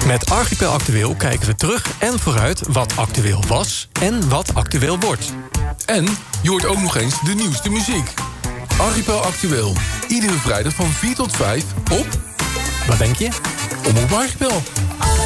Met Archipel Actueel kijken we terug en vooruit wat actueel was en wat actueel wordt. En je hoort ook nog eens de nieuwste muziek. Archipel Actueel. Iedere vrijdag van 4 tot 5 op... Wat denk je? Omroep Archipel.